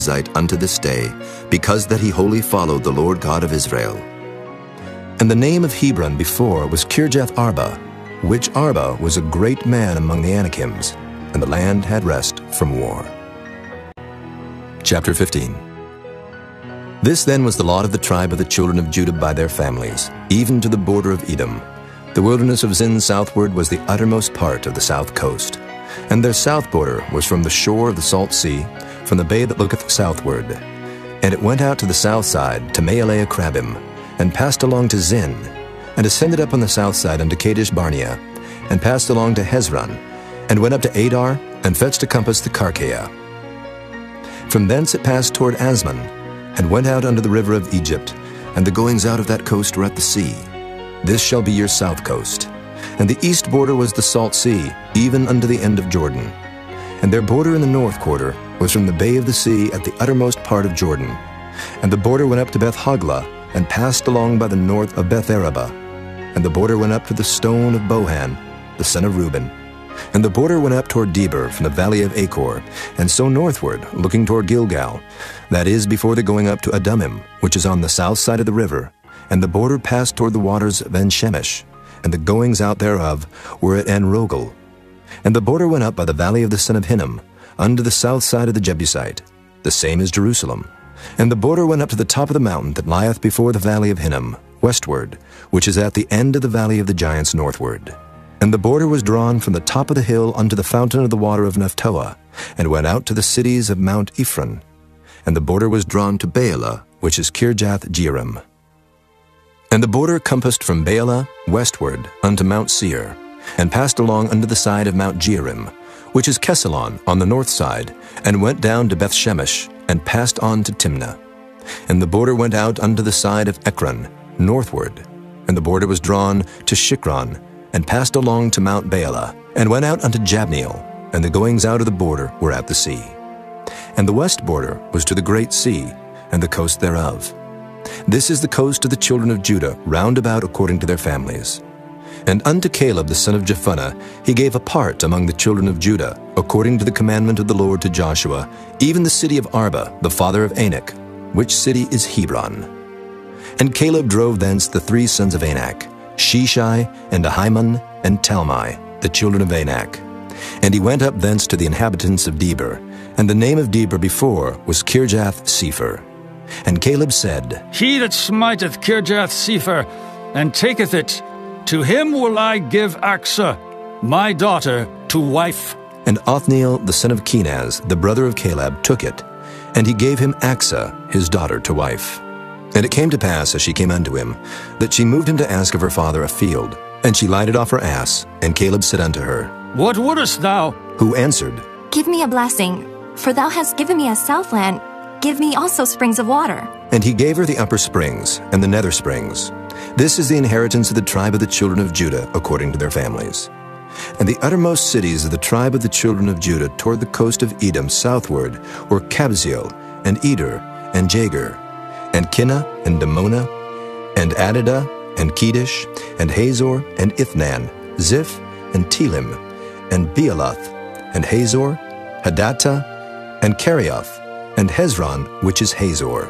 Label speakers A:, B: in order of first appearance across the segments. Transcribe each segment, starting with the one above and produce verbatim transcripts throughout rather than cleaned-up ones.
A: Kenizzite unto this day, because that he wholly followed the Lord God of Israel. And the name of Hebron before was Kirjath Arba, which Arba was a great man among the Anakims, and the land had rest from war. Chapter fifteen. This then was the lot of the tribe of the children of Judah by their families, even to the border of Edom. The wilderness of Zin southward was the uttermost part of the south coast. And their south border was from the shore of the salt sea, from the bay that looketh southward. And it went out to the south side, to Maelea Krabim, and passed along to Zin, and ascended up on the south side unto Kadesh Barnea, and passed along to Hezron, and went up to Adar, and fetched to compass the Karkea. From thence it passed toward Asmon, and went out unto the river of Egypt, and the goings out of that coast were at the sea. This shall be your south coast. And the east border was the salt sea, even unto the end of Jordan. And their border in the north quarter was from the bay of the sea at the uttermost part of Jordan. And the border went up to Beth Hoglah, and passed along by the north of Beth Araba. And the border went up to the stone of Bohan, the son of Reuben. And the border went up toward Debir from the valley of Achor, and so northward, looking toward Gilgal, that is, before the going up to Adumim, which is on the south side of the river. And the border passed toward the waters of En-Shemesh, and the goings out thereof were at En-Rogel. And the border went up by the valley of the son of Hinnom, unto the south side of the Jebusite, the same as Jerusalem. And the border went up to the top of the mountain that lieth before the valley of Hinnom, westward, which is at the end of the valley of the giants northward. And the border was drawn from the top of the hill unto the fountain of the water of Nephtoah, and went out to the cities of Mount Ephron. And the border was drawn to Baalah, which is Kirjath Jearim. And the border compassed from Baalah westward unto Mount Seir, and passed along unto the side of Mount Jearim, which is Kesalon on the north side, and went down to Beth-Shemesh, and passed on to Timnah. And the border went out unto the side of Ekron, northward. And the border was drawn to Shikron, and passed along to Mount Baalah, and went out unto Jabneel, and the goings out of the border were at the sea. And the west border was to the great sea, and the coast thereof. This is the coast of the children of Judah, round about according to their families. And unto Caleb the son of Jephunneh he gave a part among the children of Judah, according to the commandment of the Lord to Joshua, even the city of Arba, the father of Anak, which city is Hebron. And Caleb drove thence the three sons of Anak, Sheshai, and Ahiman, and Talmai, the children of Anak. And he went up thence to the inhabitants of Debir, and the name of Debir before was Kirjath Sepher. And Caleb said,
B: He that smiteth Kirjath Sepher, and taketh it, to him will I give Achsah, my daughter, to wife.
A: And Othniel the son of Kenaz, the brother of Caleb, took it, and he gave him Achsah, his daughter, to wife. And it came to pass, as she came unto him, that she moved him to ask of her father a field. And she lighted off her ass, and Caleb said unto her,
B: What wouldest thou?
A: Who answered,
C: Give me a blessing, for thou hast given me a southland. Give me also springs of water.
A: And he gave her the upper springs, and the nether springs. This is the inheritance of the tribe of the children of Judah, according to their families. And the uttermost cities of the tribe of the children of Judah toward the coast of Edom southward were Kabzeel, and Eder, and Jagur, and Kinnah, and Damona, and Adadah, and Kedesh, and Hazor, and Ithnan, Ziph, and Telim, and Bealoth, and Hazor, Hadattah, and Kerioth, and Hezron, which is Hazor,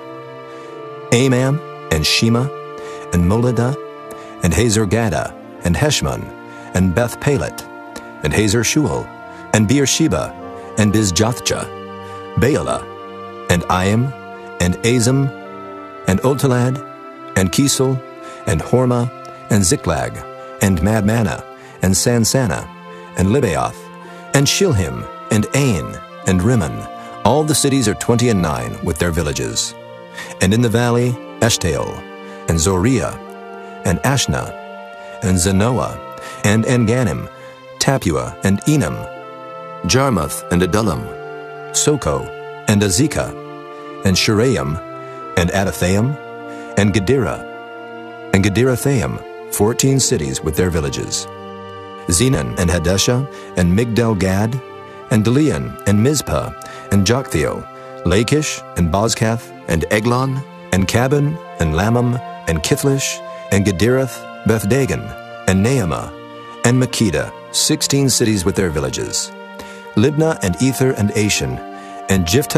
A: Amam, and Shema, and Moladah, and Hazor-Gadah, and Heshmon, and Beth-Pelet, and Hazar-Shual, and Beersheba, and Bizjothjah, Baalah, and Iam, and Azim, and Oltalad, and Kisel, and Hormah, and Ziklag, and Madmanah, and Sansannah, and Libaoth, and Shilhim, and Ain, and Rimmon. All the cities are twenty and nine, with their villages. And in the valley, Eshtaol, and Zoriah, and Ashna, and Zanoah, and Enganim, Tapua, and Enam, Jarmuth, and Adullam, Soko, and Azekah, and Shuraim, and Adathaim, and Gedera, and Gederathaim, fourteen cities with their villages. Zenan, and Hadeshah, and Migdal-Gad, and Delian, and Mizpah, and Joktheel, Lachish, and Bozkath, and Eglon, and Cabin, and Lamam, and Kithlish, and Gederath, Beth-Dagon, and Naamah, and Makkedah, sixteen cities with their villages. Libnah, and Ether, and Ashan, and Jiphthah,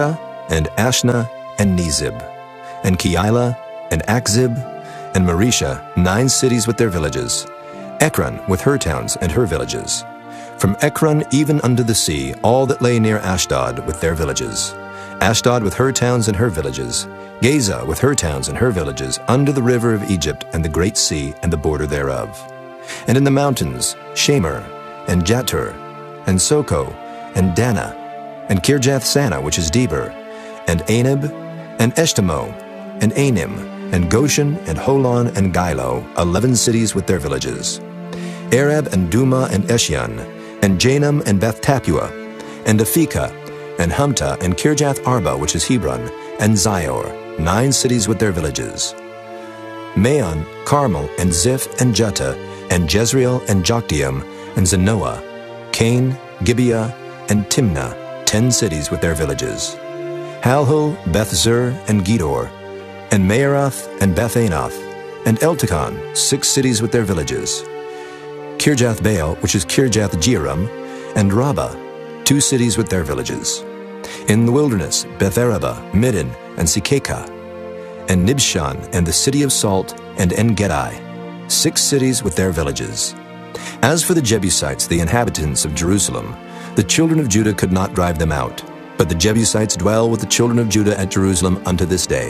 A: and Ashna, and Nezib, and Keilah, and Achzib, and Maresha, nine cities with their villages, Ekron with her towns and her villages. From Ekron even unto the sea, all that lay near Ashdod with their villages, Ashdod with her towns and her villages, Gaza with her towns and her villages, under the river of Egypt and the great sea and the border thereof. And in the mountains, Shamir, and Jatur, and Soko, and Dana, and Kirjath-Sana, which is Debir, and Anib, and Eshtemoh, and Anim, and Goshen, and Holon, and Gilo, eleven cities with their villages. Arab, and Duma, and Eshion, and Janum, and Beth-Tapua, and Aphekah, and Humta, and Kirjath-Arba, which is Hebron, and Zior, nine cities with their villages. Maon, Carmel, and Ziph, and Juttah, and Jezreel, and Jokdeam, and Zanoah, Cain, Gibeah, and Timnah, ten cities with their villages. Halhul, Beth-Zur, and Gedor, and Maaroth, and Beth-Anoth, and Eltekon, six cities with their villages. Kirjath-Baal, which is Kirjath-Jearim, and Rabbah, two cities with their villages. In the wilderness, Beth-Araba, Middin, and Sikekah, and Nibshan, and the city of Salt, and En-Gedi, six cities with their villages. As for the Jebusites, the inhabitants of Jerusalem, the children of Judah could not drive them out, but the Jebusites dwell with the children of Judah at Jerusalem unto this day.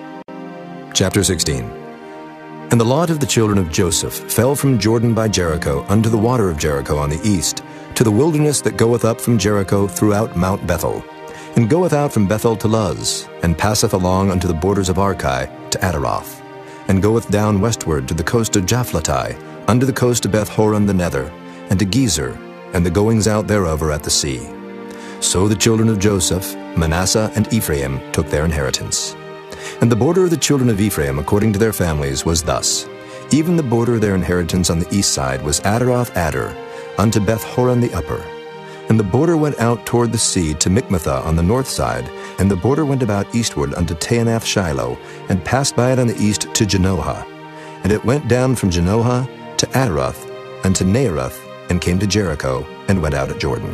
A: Chapter sixteen. And the lot of the children of Joseph fell from Jordan by Jericho unto the water of Jericho on the east, to the wilderness that goeth up from Jericho throughout Mount Bethel, and goeth out from Bethel to Luz, and passeth along unto the borders of Archi to Ataroth, and goeth down westward to the coast of Japhleti, unto the coast of Beth-horon the nether, and to Gezer, and the goings out thereof are at the sea. So the children of Joseph, Manasseh and Ephraim, took their inheritance. And the border of the children of Ephraim according to their families was thus. Even the border of their inheritance on the east side was Ataroth-Adar, unto Beth-horon the upper. And the border went out toward the sea to Mikmathah on the north side, and the border went about eastward unto Taanath-Shiloh, and passed by it on the east to Janohah. And it went down from Janohah to Ataroth, unto Naarath, and came to Jericho, and went out at Jordan.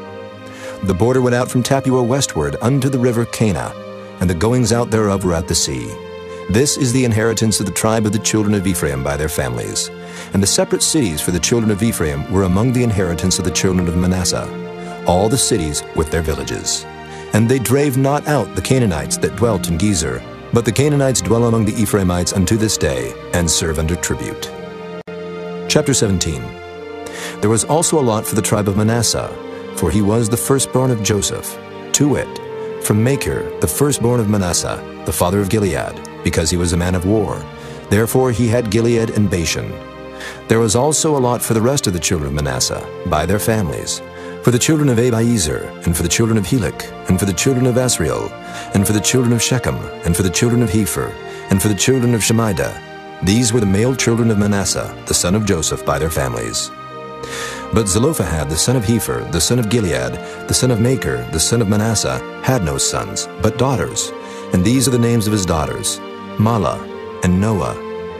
A: The border went out from Tapua westward unto the river Cana, and the goings out thereof were at the sea. This is the inheritance of the tribe of the children of Ephraim by their families. And the separate cities for the children of Ephraim were among the inheritance of the children of Manasseh, all the cities with their villages. And they drave not out the Canaanites that dwelt in Gezer, but the Canaanites dwell among the Ephraimites unto this day, and serve under tribute. Chapter seventeen. There was also a lot for the tribe of Manasseh, for he was the firstborn of Joseph, to wit, from Machir, the firstborn of Manasseh, the father of Gilead, because he was a man of war. Therefore he had Gilead and Bashan. There was also a lot for the rest of the children of Manasseh, by their families, for the children of Abiezer, and for the children of Helek, and for the children of Asriel, and for the children of Shechem, and for the children of Hepher, and for the children of Shemida. These were the male children of Manasseh, the son of Joseph, by their families. But Zelophehad, the son of Hepher, the son of Gilead, the son of Machir, the son of Manasseh, had no sons, but daughters. And these are the names of his daughters, Mahlah, and Noah,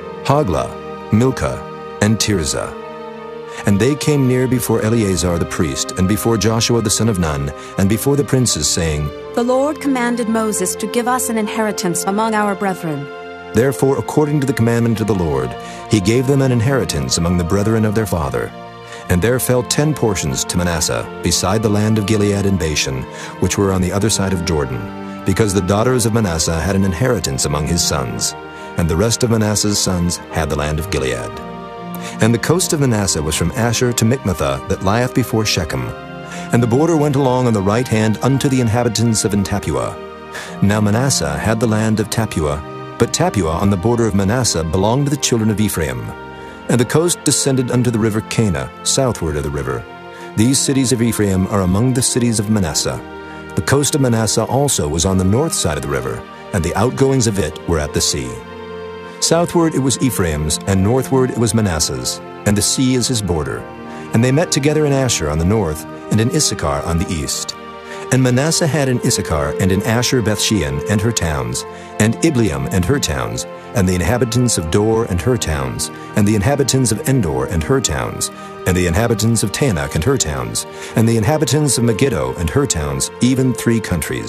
A: Hoglah, Milcah, and Tirzah. And they came near before Eleazar the priest, and before Joshua the son of Nun, and before the princes, saying,
D: The Lord commanded Moses to give us an inheritance among our brethren.
A: Therefore, according to the commandment of the Lord, he gave them an inheritance among the brethren of their father. And there fell ten portions to Manasseh, beside the land of Gilead and Bashan, which were on the other side of Jordan, because the daughters of Manasseh had an inheritance among his sons, and the rest of Manasseh's sons had the land of Gilead. And the coast of Manasseh was from Asher to Mikmathah, that lieth before Shechem. And the border went along on the right hand unto the inhabitants of En-Tapua. Now Manasseh had the land of Tapua, but Tapua on the border of Manasseh belonged to the children of Ephraim. And the coast descended unto the river Cana, southward of the river. These cities of Ephraim are among the cities of Manasseh. The coast of Manasseh also was on the north side of the river, and the outgoings of it were at the sea. Southward it was Ephraim's, and northward it was Manasseh's, and the sea is his border. And they met together in Asher on the north, and in Issachar on the east. And Manasseh had in Issachar and in Asher Bethshean and her towns, and Ibleam and her towns, and the inhabitants of Dor and her towns, and the inhabitants of Endor and her towns, and the inhabitants of Taanach and her towns, and the inhabitants of Megiddo and her towns, even three countries.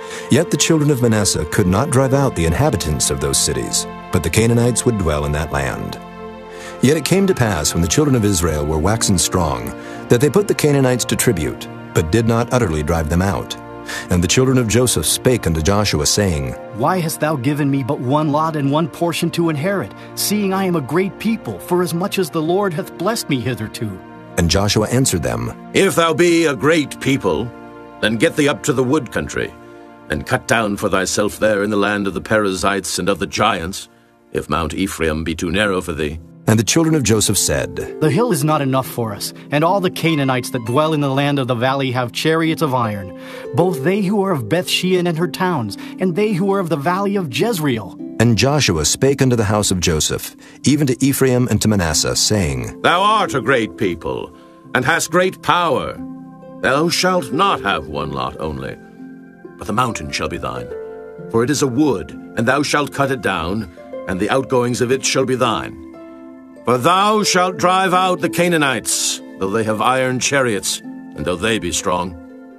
A: Yet the children of Manasseh could not drive out the inhabitants of those cities, but the Canaanites would dwell in that land. Yet it came to pass, when the children of Israel were waxen strong, that they put the Canaanites to tribute, but did not utterly drive them out. And the children of Joseph spake unto Joshua, saying,
E: Why hast thou given me but one lot and one portion to inherit, seeing I am a great people, for as much as the Lord hath blessed me hitherto?
A: And Joshua answered them,
F: If thou be a great people, then get thee up to the wood country, and cut down for thyself there in the land of the Perizzites and of the giants, if Mount Ephraim be too narrow for thee.
A: And the children of Joseph said,
E: The hill is not enough for us, and all the Canaanites that dwell in the land of the valley have chariots of iron, both they who are of Beth-shean and her towns, and they who are of the valley of Jezreel.
A: And Joshua spake unto the house of Joseph, even to Ephraim and to Manasseh, saying,
F: Thou art a great people, and hast great power. Thou shalt not have one lot only, but the mountain shall be thine. For it is a wood, and thou shalt cut it down, and the outgoings of it shall be thine. For thou shalt drive out the Canaanites, though they have iron chariots, and though they be strong.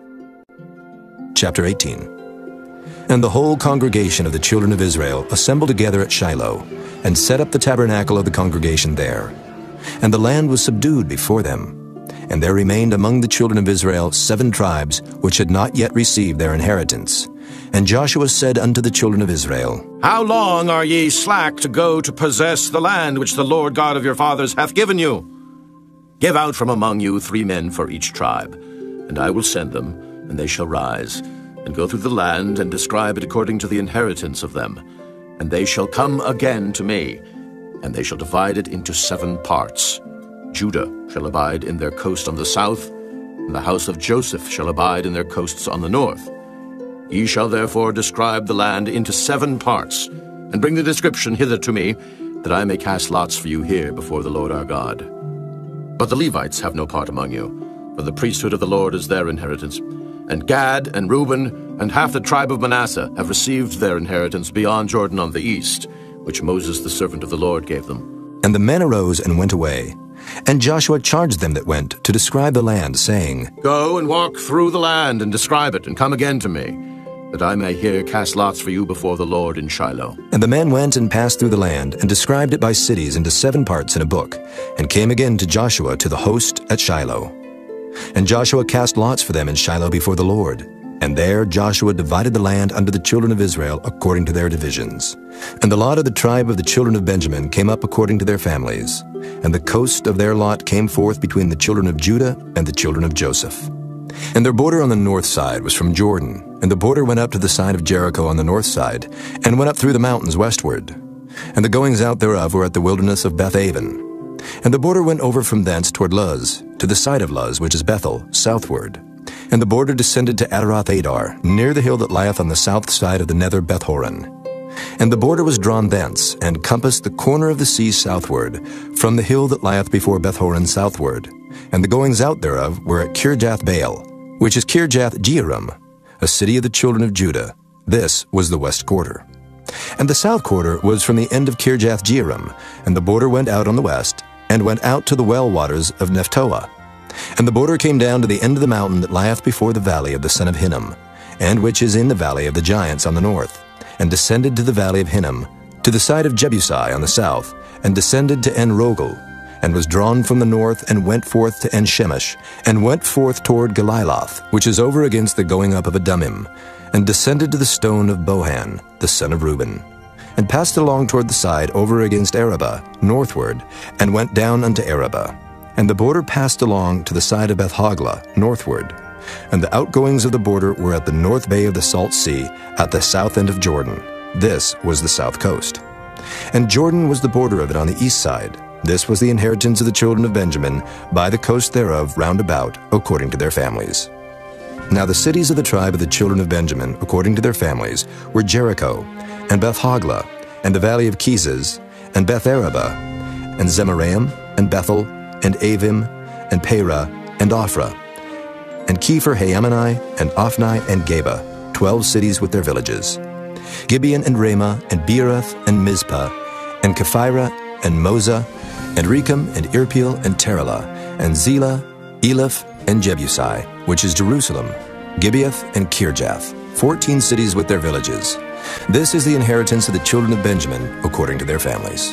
A: Chapter eighteen. And the whole congregation of the children of Israel assembled together at Shiloh, and set up the tabernacle of the congregation there. And the land was subdued before them. And there remained among the children of Israel seven tribes, which had not yet received their inheritance. And Joshua said unto the children of Israel,
F: How long are ye slack to go to possess the land which the Lord God of your fathers hath given you? Give out from among you three men for each tribe, and I will send them, and they shall rise, and go through the land, and describe it according to the inheritance of them. And they shall come again to me, and they shall divide it into seven parts. Judah shall abide in their coast on the south, and the house of Joseph shall abide in their coasts on the north. Ye shall therefore describe the land into seven parts, and bring the description hither to me, that I may cast lots for you here before the Lord our God. But the Levites have no part among you, for the priesthood of the Lord is their inheritance. And Gad and Reuben and half the tribe of Manasseh have received their inheritance beyond Jordan on the east, which Moses the servant of the Lord gave them.
A: And the men arose and went away. And Joshua charged them that went to describe the land, saying,
F: Go and walk through the land, and describe it, and come again to me, that I may here cast lots for you before the Lord in Shiloh.
A: And the men went and passed through the land, and described it by cities into seven parts in a book, and came again to Joshua to the host at Shiloh. And Joshua cast lots for them in Shiloh before the Lord. And there Joshua divided the land unto the children of Israel according to their divisions. And the lot of the tribe of the children of Benjamin came up according to their families. And the coast of their lot came forth between the children of Judah and the children of Joseph. And their border on the north side was from Jordan, and the border went up to the side of Jericho on the north side, and went up through the mountains westward. And the goings out thereof were at the wilderness of Beth-aven. And the border went over from thence toward Luz, to the side of Luz, which is Bethel, southward. And the border descended to Adaroth-adar, near the hill that lieth on the south side of the nether Beth-horon. And the border was drawn thence, and compassed the corner of the sea southward, from the hill that lieth before Beth-horon southward. And the goings out thereof were at Kirjath-baal, which is Kirjath-jearim, a city of the children of Judah. This was the west quarter. And the south quarter was from the end of Kirjath-jearim, and the border went out on the west, and went out to the well waters of Nephtoah. And the border came down to the end of the mountain that lieth before the valley of the son of Hinnom, and which is in the valley of the giants on the north, and descended to the valley of Hinnom, to the side of Jebusai on the south, and descended to En-rogel, and was drawn from the north, and went forth to En-shemesh, and went forth toward Geliloth, which is over against the going up of Adumim, and descended to the stone of Bohan, the son of Reuben, and passed along toward the side over against Arabah, northward, and went down unto Arabah. And the border passed along to the side of Beth-hoglah, northward. And the outgoings of the border were at the north bay of the Salt Sea, at the south end of Jordan. This was the south coast. And Jordan was the border of it on the east side. This was the inheritance of the children of Benjamin, by the coast thereof round about, according to their families. Now the cities of the tribe of the children of Benjamin, according to their families, were Jericho, and Beth-hoglah, and the valley of Keziz, and Beth-arabah, and Zemaraim, and Bethel, and Avim, and Perah, and Ophrah, and Kepher-haammonai, and Ophni, and Geba, twelve cities with their villages. Gibeon, and Ramah, and Beeroth, and Mizpah, and Kephirah, and Moza, and Rechem, and Irpeel, and Terelah, and Zelah, Eleph, and Jebusai, which is Jerusalem, Gibeath, and Kirjath, fourteen cities with their villages. This is the inheritance of the children of Benjamin according to their families.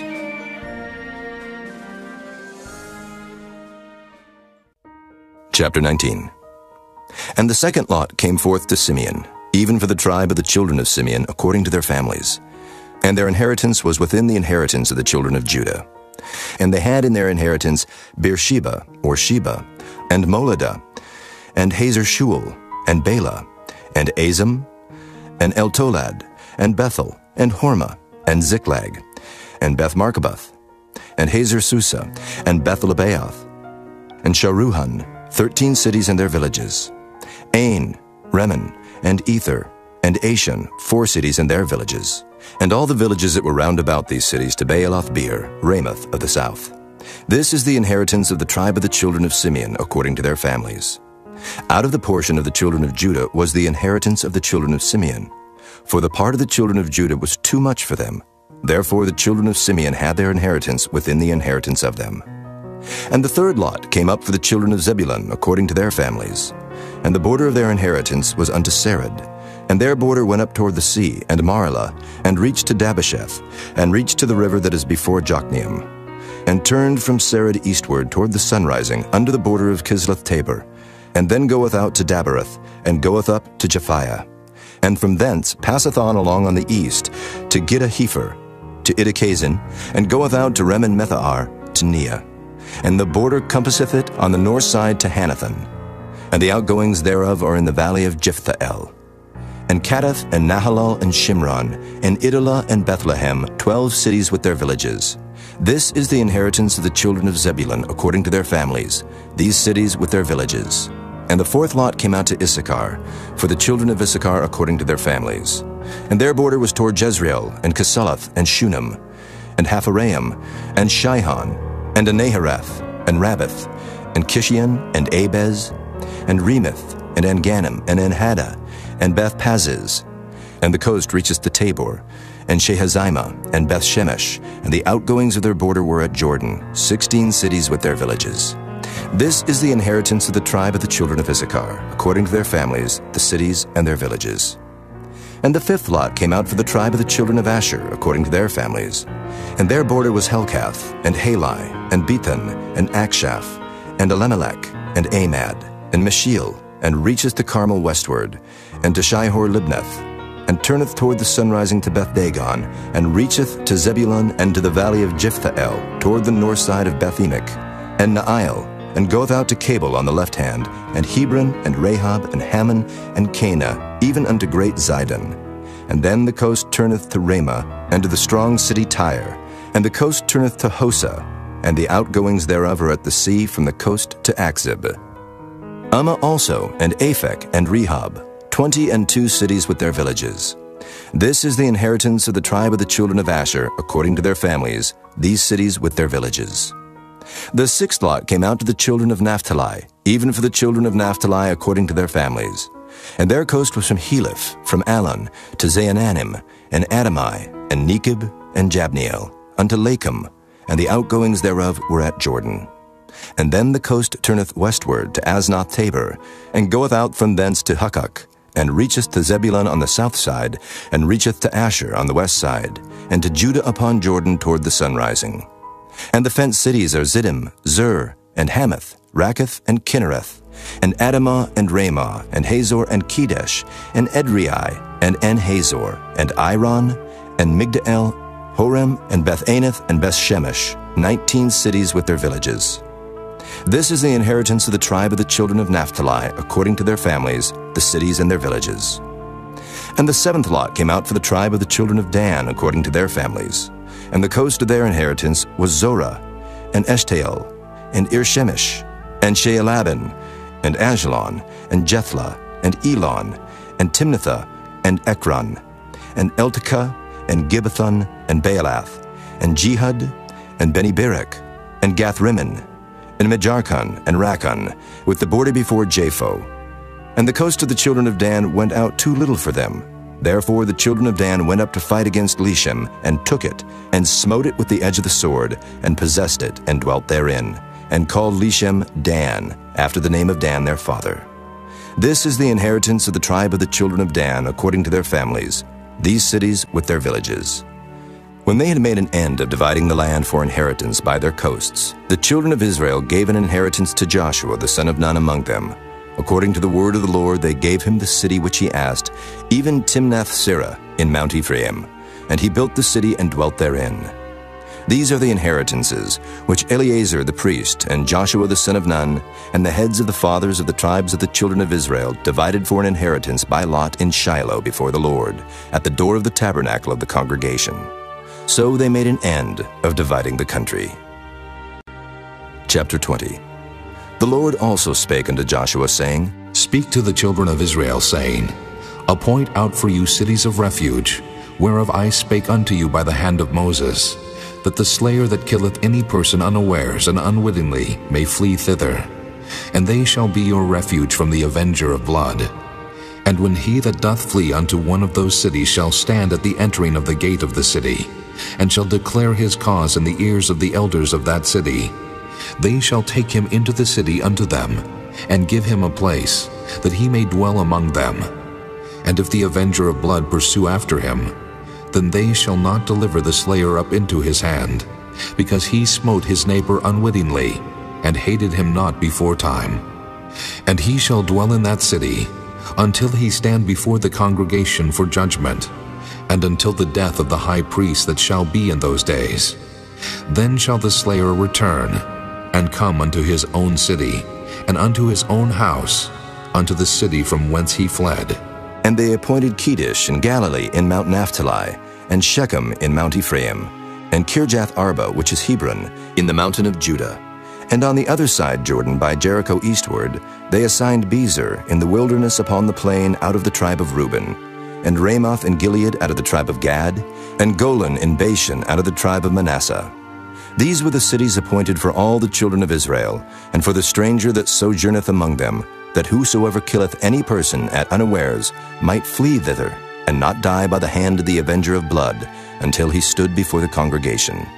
A: Chapter nineteen. And the second lot came forth to Simeon, even for the tribe of the children of Simeon according to their families. And their inheritance was within the inheritance of the children of Judah. And they had in their inheritance Beersheba, or Sheba, and Moladah, and Hazer Shual, and Bela, and Azam, and Eltolad, and Bethel, and Hormah, and Ziklag, and Beth Markaboth, and Hazer Susa, and Bethlebaoth, and Sharuhan, thirteen cities and their villages, Ain, Remen, and Ether, and Ashan, four cities and their villages, and all the villages that were round about these cities to Baaloth Beer, Ramoth of the south. This is the inheritance of the tribe of the children of Simeon according to their families. Out of the portion of the children of Judah was the inheritance of the children of Simeon. For the part of the children of Judah was too much for them. Therefore the children of Simeon had their inheritance within the inheritance of them. And the third lot came up for the children of Zebulun according to their families. And the border of their inheritance was unto Sarid. And their border went up toward the sea, and Marlah, and reached to Dabasheth, and reached to the river that is before Jokneam, and turned from Sarid eastward toward the sunrising, under the border of Kisloth-Tabor, and then goeth out to Dabereth, and goeth up to Japhiah, and from thence passeth on along on the east to Gittah-Hepher, to Iddakazin, and goeth out to Remen-Methahar, to Neah. And the border compasseth it on the north side to Hanathan, and the outgoings thereof are in the valley of Jiphthahel. And Cadath, and Nahalal, and Shimron, and Idolah, and Bethlehem, twelve cities with their villages. This is the inheritance of the children of Zebulun according to their families, these cities with their villages. And the fourth lot came out to Issachar, for the children of Issachar according to their families. And their border was toward Jezreel, and Kesaloth, and Shunem, and Hapharaim, and Shihon, and Anahareth, and Rabbath, and Kishion, and Abez, and Remeth, and Engannim, and Enhaddah, and Beth Paziz, and the coast reacheth to Tabor, and Shehazimah, and Beth Shemesh, and the outgoings of their border were at Jordan, sixteen cities with their villages. This is the inheritance of the tribe of the children of Issachar, according to their families, the cities and their villages. And the fifth lot came out for the tribe of the children of Asher, according to their families. And their border was Helkath, and Halai, and Bethan, and Akshaph, and Elimelech, and Amad, and Meshiel, and reacheth to Carmel westward, and to Shihor-Libnath, and turneth toward the sunrising to Beth-Dagon, and reacheth to Zebulun and to the valley of Jiphthahel, toward the north side of Beth-Emek, and Naail, and goeth out to Cabul on the left hand, and Hebron, and Rahab, and Hammon, and Cana, even unto great Zidon. And then the coast turneth to Ramah, and to the strong city Tyre, and the coast turneth to Hosa, and the outgoings thereof are at the sea from the coast to Akzib. Ummah also, and Aphek, and Rehob, twenty and two cities with their villages. This is the inheritance of the tribe of the children of Asher, according to their families, these cities with their villages. The sixth lot came out to the children of Naphtali, even for the children of Naphtali according to their families. And their coast was from Heleph, from Alon, to Zaananim, and Adamai, and Nekeb, and Jabneel, unto Lakum, and the outgoings thereof were at Jordan. And then the coast turneth westward to Aznoth Tabor, and goeth out from thence to Hukkok, and reacheth to Zebulun on the south side, and reacheth to Asher on the west side, and to Judah upon Jordan toward the sunrising. And the fenced cities are Ziddim, Zur, and Hamath, Rakkath, and Kinnereth, and Adamah, and Ramah, and Hazor, and Kedesh, and Edrei, and En-Hazor, and Iron, and Migdal, Horem, and Beth-Anath, and Beth-Shemesh, nineteen cities with their villages. This is the inheritance of the tribe of the children of Naphtali, according to their families, the cities and their villages. And the seventh lot came out for the tribe of the children of Dan, according to their families. And the coast of their inheritance was Zorah, and Eshtaol, and Ir-Shemesh, and Shealabin, and Ajalon, and Jethlah, and Elon, and Timnathah, and Ekron, and Eltekah, and Gibbethon, and Baalath, and Jehud, and Beni-Berak, and Gath-Rimmon, and Mejarkon, and Rakkon, with the border before Japho. And the coast of the children of Dan went out too little for them. Therefore the children of Dan went up to fight against Leshem, and took it, and smote it with the edge of the sword, and possessed it, and dwelt therein, and called Leshem Dan, after the name of Dan their father. This is the inheritance of the tribe of the children of Dan according to their families, these cities with their villages. When they had made an end of dividing the land for inheritance by their coasts, the children of Israel gave an inheritance to Joshua the son of Nun among them. According to the word of the Lord, they gave him the city which he asked, even Timnath-Serah in Mount Ephraim, and he built the city and dwelt therein. These are the inheritances which Eleazar the priest and Joshua the son of Nun and the heads of the fathers of the tribes of the children of Israel divided for an inheritance by lot in Shiloh before the Lord, at the door of the tabernacle of the congregation. So they made an end of dividing the country. Chapter twenty. The Lord also spake unto Joshua, saying,
G: Speak to the children of Israel, saying, Appoint out for you cities of refuge, whereof I spake unto you by the hand of Moses, that the slayer that killeth any person unawares and unwittingly may flee thither. And they shall be your refuge from the avenger of blood. And when he that doth flee unto one of those cities shall stand at the entering of the gate of the city, and shall declare his cause in the ears of the elders of that city, they shall take him into the city unto them, and give him a place, that he may dwell among them. And if the avenger of blood pursue after him, then they shall not deliver the slayer up into his hand, because he smote his neighbor unwittingly, and hated him not before time. And he shall dwell in that city, until he stand before the congregation for judgment, and until the death of the high priest that shall be in those days. Then shall the slayer return, and come unto his own city, and unto his own house, unto the city from whence he fled.
A: And they appointed Kedesh in Galilee in Mount Naphtali, and Shechem in Mount Ephraim, and Kirjath Arba, which is Hebron, in the mountain of Judah. And on the other side Jordan, by Jericho eastward, they assigned Bezer in the wilderness upon the plain out of the tribe of Reuben, and Ramoth in Gilead out of the tribe of Gad, and Golan in Bashan out of the tribe of Manasseh. These were the cities appointed for all the children of Israel, and for the stranger that sojourneth among them, that whosoever killeth any person at unawares might flee thither, and not die by the hand of the avenger of blood, until he stood before the congregation.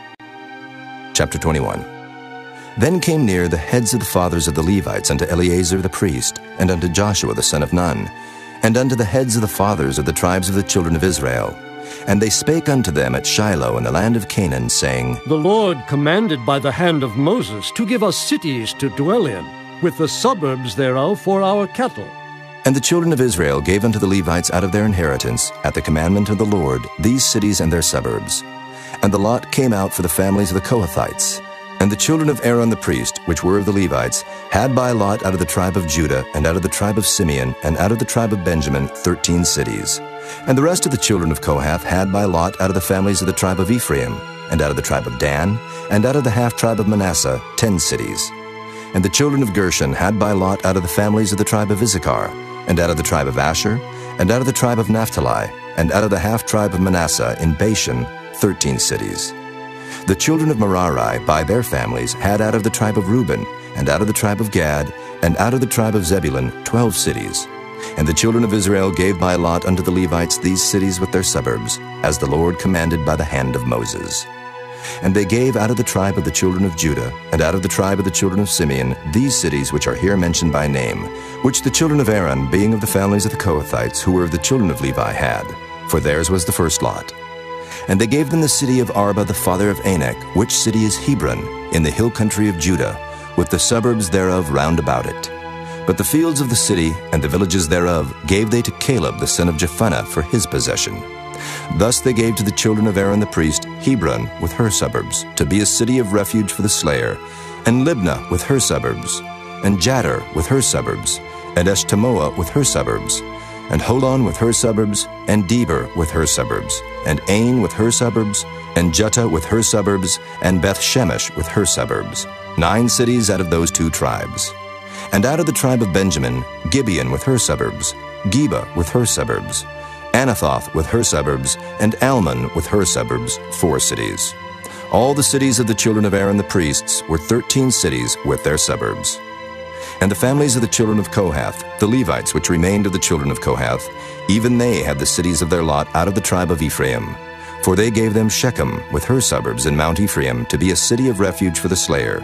A: Chapter twenty-one. Then came near the heads of the fathers of the Levites unto Eleazar the priest, and unto Joshua the son of Nun, and unto the heads of the fathers of the tribes of the children of Israel. And they spake unto them at Shiloh in the land of Canaan, saying,
H: The Lord commanded by the hand of Moses to give us cities to dwell in, with the suburbs thereof for our cattle.
A: And the children of Israel gave unto the Levites out of their inheritance, at the commandment of the Lord, these cities and their suburbs. And the lot came out for the families of the Kohathites. And the children of Aaron the priest, which were of the Levites, had by lot out of the tribe of Judah, and out of the tribe of Simeon, and out of the tribe of Benjamin, thirteen cities. And the rest of the children of Kohath had by lot out of the families of the tribe of Ephraim, and out of the tribe of Dan, and out of the half-tribe of Manasseh, ten cities. And the children of Gershon had by lot out of the families of the tribe of Issachar, and out of the tribe of Asher, and out of the tribe of Naphtali, and out of the half-tribe of Manasseh in Bashan, thirteen cities. The children of Merari by their families had out of the tribe of Reuben, and out of the tribe of Gad, and out of the tribe of Zebulun, twelve cities. And the children of Israel gave by lot unto the Levites these cities with their suburbs, as the Lord commanded by the hand of Moses. And they gave out of the tribe of the children of Judah, and out of the tribe of the children of Simeon, these cities which are here mentioned by name, which the children of Aaron, being of the families of the Kohathites, who were of the children of Levi, had, for theirs was the first lot. And they gave them the city of Arba the father of Anak, which city is Hebron, in the hill country of Judah, with the suburbs thereof round about it. But the fields of the city and the villages thereof gave they to Caleb the son of Jephunneh for his possession. Thus they gave to the children of Aaron the priest Hebron with her suburbs, to be a city of refuge for the slayer, and Libnah with her suburbs, and Jattir with her suburbs, and Eshtemoa with her suburbs, and Holon with her suburbs, and Debir with her suburbs, and Ain with her suburbs, and Juttah with her suburbs, and Beth-Shemesh with her suburbs, nine cities out of those two tribes. And out of the tribe of Benjamin, Gibeon with her suburbs, Geba with her suburbs, Anathoth with her suburbs, and Almon with her suburbs, four cities. All the cities of the children of Aaron the priests were thirteen cities with their suburbs. And the families of the children of Kohath, the Levites which remained of the children of Kohath, even they had the cities of their lot out of the tribe of Ephraim. For they gave them Shechem with her suburbs in Mount Ephraim to be a city of refuge for the slayer,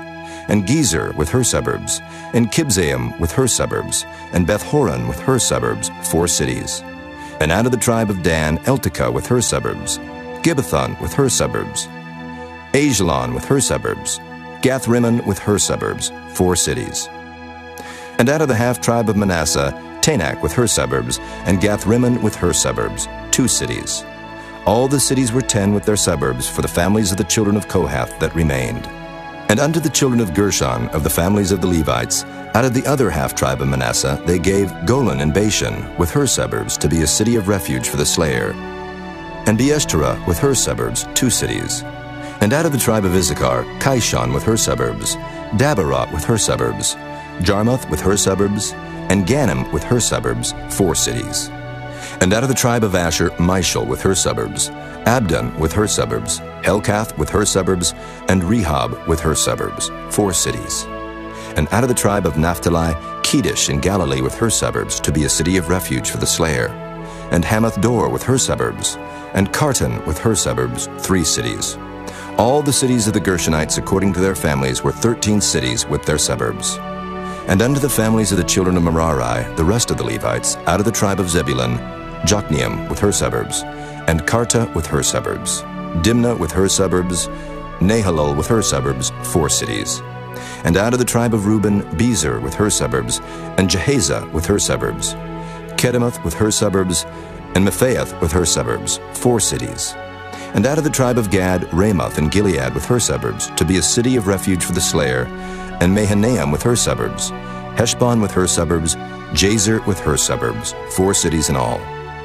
A: and Gezer with her suburbs, and Kibzaim with her suburbs, and Beth-horon with her suburbs, four cities. And out of the tribe of Dan, Eltekeh with her suburbs, Gibbethon with her suburbs, Aijalon with her suburbs, Gath-rimmon with her suburbs, four cities. And out of the half-tribe of Manasseh, Tanakh with her suburbs, and Gath-rimmon with her suburbs, two cities. All the cities were ten with their suburbs for the families of the children of Kohath that remained. And unto the children of Gershon, of the families of the Levites, out of the other half-tribe of Manasseh, they gave Golan and Bashan with her suburbs to be a city of refuge for the slayer, and Beeshterah with her suburbs, two cities. And out of the tribe of Issachar, Kishon with her suburbs, Dabarot with her suburbs, Jarmuth with her suburbs, and Ganim with her suburbs, four cities. And out of the tribe of Asher, Mishal with her suburbs, Abdon with her suburbs, Helkath with her suburbs, and Rehob with her suburbs, four cities. And out of the tribe of Naphtali, Kedesh in Galilee with her suburbs, to be a city of refuge for the slayer, and Hamath-dor with her suburbs, and Kartan with her suburbs, three cities. All the cities of the Gershonites according to their families were thirteen cities with their suburbs. And unto the families of the children of Merari, the rest of the Levites, out of the tribe of Zebulun, Jokneam with her suburbs, and Karta with her suburbs, Dimnah with her suburbs, Nahalol with her suburbs, four cities. And out of the tribe of Reuben, Bezer with her suburbs, and Jehaza with her suburbs, Kedemoth with her suburbs, and Mephaath with her suburbs, four cities. And out of the tribe of Gad, Ramoth and Gilead with her suburbs, to be a city of refuge for the slayer, and Mahanaim with her suburbs, Heshbon with her suburbs, Jazer with her suburbs, four cities in all.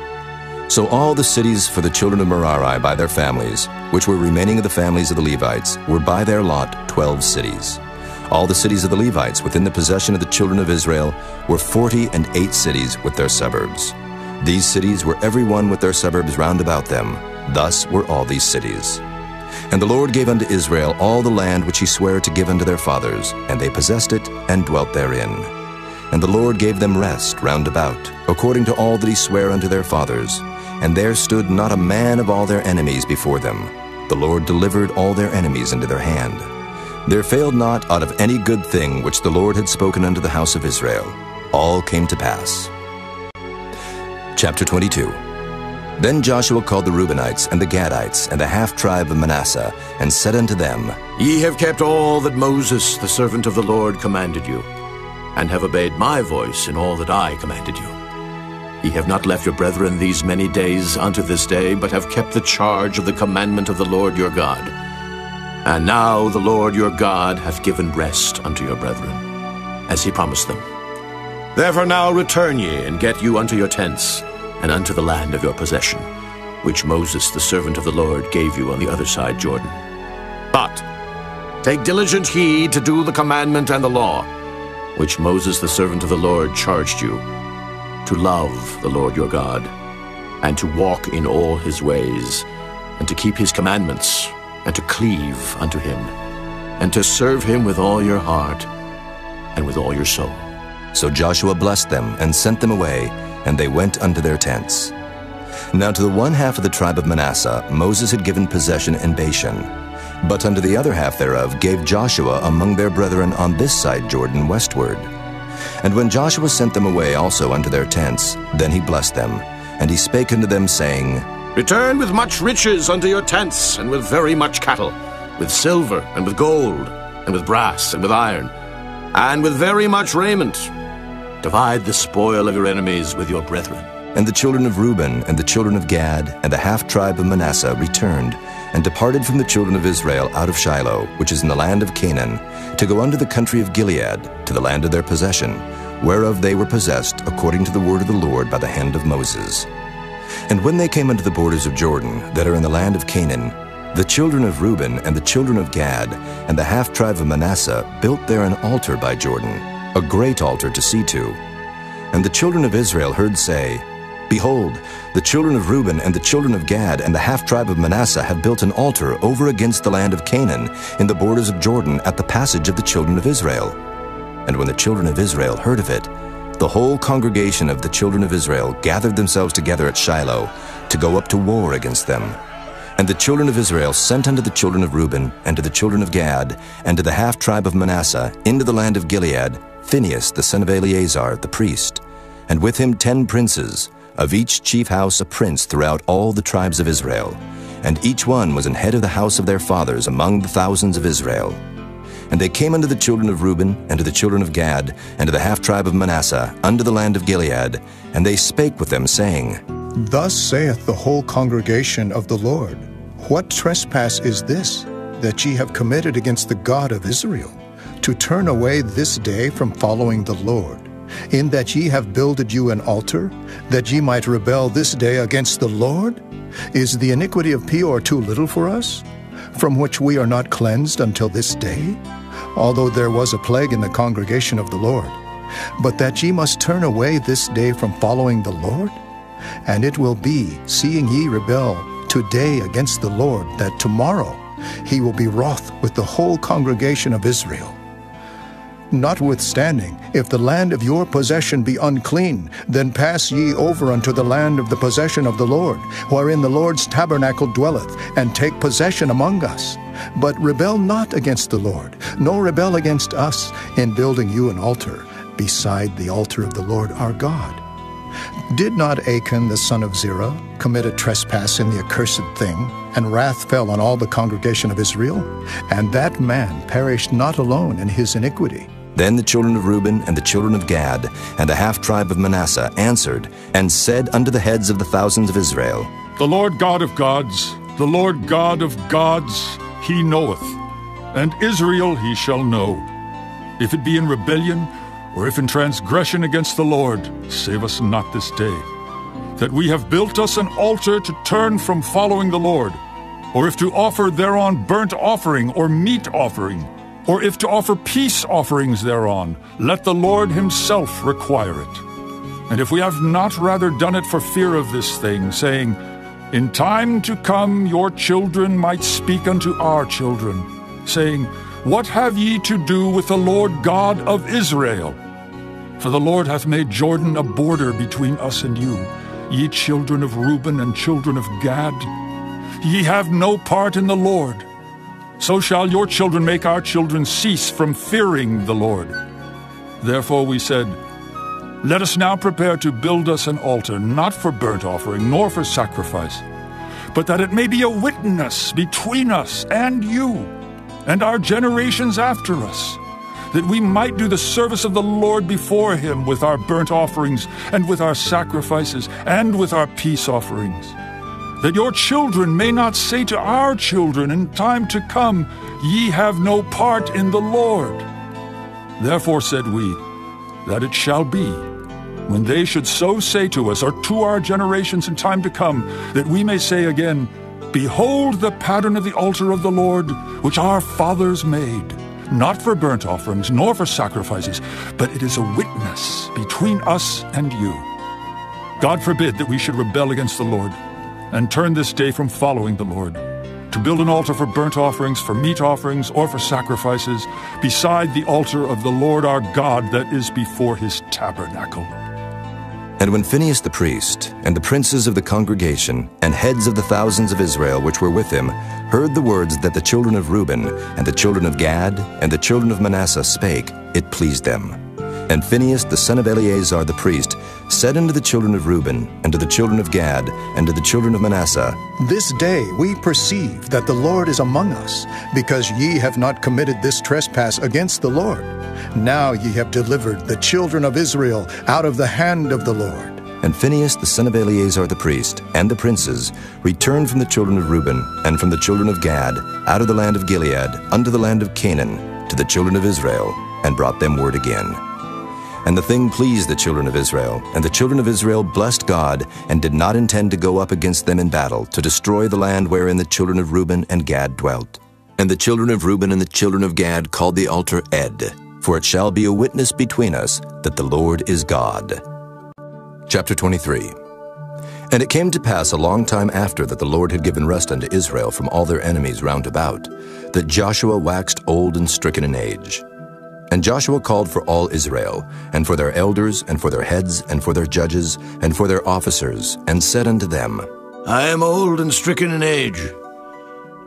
A: So all the cities for the children of Merari by their families, which were remaining of the families of the Levites, were by their lot twelve cities. All the cities of the Levites within the possession of the children of Israel were forty and eight cities with their suburbs. These cities were every one with their suburbs round about them. Thus were all these cities. And the Lord gave unto Israel all the land which he sware to give unto their fathers, and they possessed it, and dwelt therein. And the Lord gave them rest round about, according to all that he sware unto their fathers. And there stood not a man of all their enemies before them. The Lord delivered all their enemies into their hand. There failed not out of any good thing which the Lord had spoken unto the house of Israel. All came to pass. Chapter twenty-two. Then Joshua called the Reubenites and the Gadites and the half-tribe of Manasseh, and said unto them,
F: Ye have kept all that Moses, the servant of the Lord, commanded you, and have obeyed my voice in all that I commanded you. Ye have not left your brethren these many days unto this day, but have kept the charge of the commandment of the Lord your God. And now the Lord your God hath given rest unto your brethren, as he promised them. Therefore now return ye, and get you unto your tents, and unto the land of your possession, which Moses the servant of the Lord gave you on the other side Jordan. But take diligent heed to do the commandment and the law, which Moses the servant of the Lord charged you, to love the Lord your God, and to walk in all his ways, and to keep his commandments, and to cleave unto him, and to serve him with all your heart and with all your soul.
A: So Joshua blessed them, and sent them away, and they went unto their tents. Now to the one half of the tribe of Manasseh Moses had given possession in Bashan, but unto the other half thereof gave Joshua among their brethren on this side Jordan westward. And when Joshua sent them away also unto their tents, then he blessed them, and he spake unto them, saying,
F: Return with much riches unto your tents, and with very much cattle, with silver, and with gold, and with brass, and with iron, and with very much raiment. Divide the spoil of your enemies with your brethren.
A: And the children of Reuben and the children of Gad and the half-tribe of Manasseh returned, and departed from the children of Israel out of Shiloh, which is in the land of Canaan, to go unto the country of Gilead, to the land of their possession, whereof they were possessed, according to the word of the Lord by the hand of Moses. And when they came unto the borders of Jordan, that are in the land of Canaan, the children of Reuben and the children of Gad and the half-tribe of Manasseh built there an altar by Jordan, a great altar to see to. And the children of Israel heard say, Behold, the children of Reuben and the children of Gad and the half-tribe of Manasseh have built an altar over against the land of Canaan in the borders of Jordan at the passage of the children of Israel. And when the children of Israel heard of it, the whole congregation of the children of Israel gathered themselves together at Shiloh to go up to war against them. And the children of Israel sent unto the children of Reuben, and to the children of Gad, and to the half-tribe of Manasseh, into the land of Gilead, Phinehas the son of Eleazar the priest, and with him ten princes, of each chief house a prince throughout all the tribes of Israel. And each one was an head of the house of their fathers among the thousands of Israel. And they came unto the children of Reuben, and to the children of Gad, and to the half-tribe of Manasseh, unto the land of Gilead, and they spake with them, saying,
I: Thus saith the whole congregation of the Lord, What trespass is this, that ye have committed against the God of Israel, to turn away this day from following the Lord, in that ye have builded you an altar, that ye might rebel this day against the Lord? Is the iniquity of Peor too little for us, from which we are not cleansed until this day? Although there was a plague in the congregation of the Lord, but that ye must turn away this day from following the Lord? And it will be, seeing ye rebel today against the Lord, that tomorrow he will be wroth with the whole congregation of Israel. Notwithstanding, if the land of your possession be unclean, then pass ye over unto the land of the possession of the Lord, wherein the Lord's tabernacle dwelleth, and take possession among us. But rebel not against the Lord, nor rebel against us, in building you an altar, beside the altar of the Lord our God. Did not Achan the son of Zerah commit a trespass in the accursed thing, and wrath fell on all the congregation of Israel? And that man perished not alone in his iniquity.
A: Then the children of Reuben and the children of Gad and the half-tribe of Manasseh answered, and said unto the heads of the thousands of Israel,
B: The Lord God of gods, the Lord God of gods, he knoweth, and Israel he shall know. If it be in rebellion, or if in transgression against the Lord, save us not this day, that we have built us an altar to turn from following the Lord, or if to offer thereon burnt offering or meat offering, or if to offer peace offerings thereon, let the Lord himself require it. And if we have not rather done it for fear of this thing, saying, In time to come your children might speak unto our children, saying, What have ye to do with the Lord God of Israel? For the Lord hath made Jordan a border between us and you, ye children of Reuben and children of Gad. Ye have no part in the Lord. So shall your children make our children cease from fearing the Lord. Therefore we said, Let us now prepare to build us an altar, not for burnt offering, nor for sacrifice, but that it may be a witness between us and you, and our generations after us, that we might do the service of the Lord before him with our burnt offerings, and with our sacrifices, and with our peace offerings. That your children may not say to our children in time to come, Ye have no part in the Lord. Therefore said we, that it shall be, when they should so say to us, or to our generations in time to come, that we may say again, Behold the pattern of the altar of the Lord, which our fathers made, not for burnt offerings, nor for sacrifices, but it is a witness between us and you. God forbid that we should rebel against the Lord, and turn this day from following the Lord, to build an altar for burnt offerings, for meat offerings, or for sacrifices, beside the altar of the Lord our God that is before his tabernacle.
A: And when Phinehas the priest, and the princes of the congregation, and heads of the thousands of Israel which were with him, heard the words that the children of Reuben, and the children of Gad, and the children of Manasseh spake, it pleased them. And Phinehas the son of Eleazar the priest said unto the children of Reuben, and to the children of Gad, and to the children of Manasseh,
I: This day we perceive that the Lord is among us, because ye have not committed this trespass against the Lord. Now ye have delivered the children of Israel out of the hand of the Lord.
A: And Phinehas the son of Eleazar the priest, and the princes, returned from the children of Reuben, and from the children of Gad, out of the land of Gilead, unto the land of Canaan, to the children of Israel, and brought them word again. And the thing pleased the children of Israel, and the children of Israel blessed God, and did not intend to go up against them in battle, to destroy the land wherein the children of Reuben and Gad dwelt. And the children of Reuben and the children of Gad called the altar Ed, for it shall be a witness between us that the Lord is God. Chapter twenty-three. And it came to pass a long time after that the Lord had given rest unto Israel from all their enemies round about, that Joshua waxed old and stricken in age. And Joshua called for all Israel, and for their elders, and for their heads, and for their judges, and for their officers, and said unto them,
F: I am old and stricken in age.